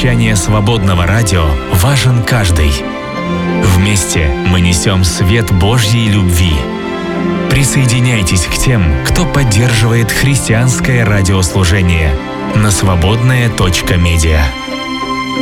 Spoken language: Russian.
вещание свободного радио важен каждый. Вместе мы несем свет Божьей любви. Присоединяйтесь к тем, кто поддерживает христианское радиослужение на свободная.медиа.